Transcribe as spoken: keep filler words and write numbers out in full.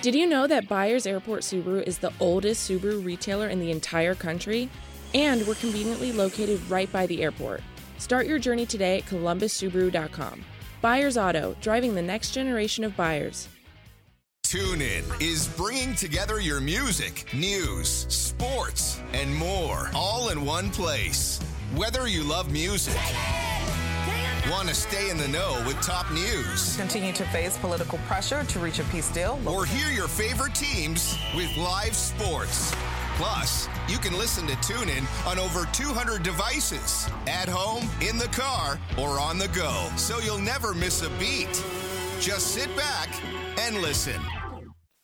Did you know that Byers Airport Subaru is the oldest Subaru retailer in the entire country? And we're conveniently located right by the airport. Start your journey today at columbus subaru dot com. Byers Auto, driving the next generation of buyers. TuneIn is bringing together your music, news, sports, and more, all in one place. Whether you love music, want to stay in the know with top news, continue to face political pressure to reach a peace deal, or hear your favorite teams with live sports. Plus, you can listen to TuneIn on over two hundred devices, at home, in the car, or on the go, so you'll never miss a beat. Just sit back and listen.